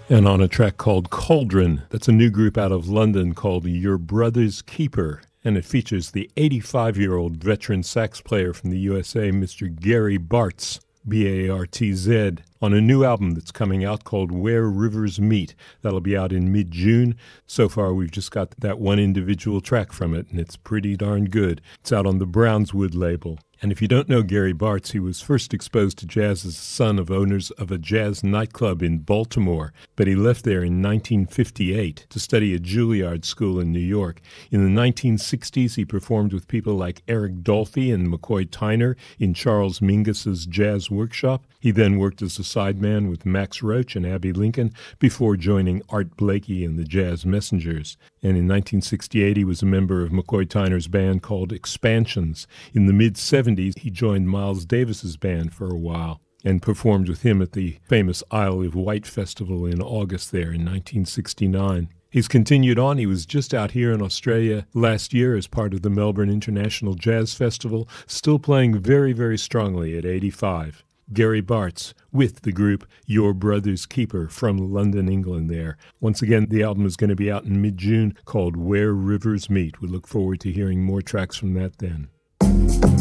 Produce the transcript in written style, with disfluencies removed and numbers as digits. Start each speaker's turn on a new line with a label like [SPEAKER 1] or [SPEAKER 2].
[SPEAKER 1] And on a track called Cauldron, that's a new group out of London called Your Brother's Keeper, and it features the 85-year-old veteran sax player from the USA, Mr. Gary Bartz, B-A-R-T-Z, on a new album that's coming out called Where Rivers Meet. That'll be out in mid-June. So far, we've just got that one individual track from it, and it's pretty darn good. It's out on the Brownswood label. And if you don't know Gary Bartz, he was first exposed to jazz as the son of owners of a jazz nightclub in Baltimore, but he left there in 1958 to study at Juilliard School in New York. In the 1960s, he performed with people like Eric Dolphy and McCoy Tyner in Charles Mingus's Jazz Workshop. He then worked as a sideman with Max Roach and Abbey Lincoln before joining Art Blakey and the Jazz Messengers. And in 1968, he was a member of McCoy Tyner's band called Expansions. In the mid-70s, he joined Miles Davis's band for a while and performed with him at the famous Isle of Wight Festival in August there in 1969. He's continued on. He was just out here in Australia last year as part of the Melbourne International Jazz Festival, still playing very, very strongly at 85. Gary Bartz with the group Your Brother's Keeper from London, England there. Once again, the album is going to be out in mid-June called Where Rivers Meet. We look forward to hearing more tracks from that then.